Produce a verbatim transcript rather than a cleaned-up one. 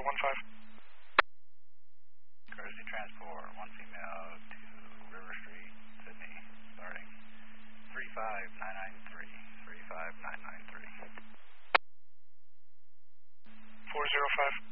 one five. Courtesy transport, one female to River Street, Sydney, starting three five nine nine three, three five nine nine three. four zero five.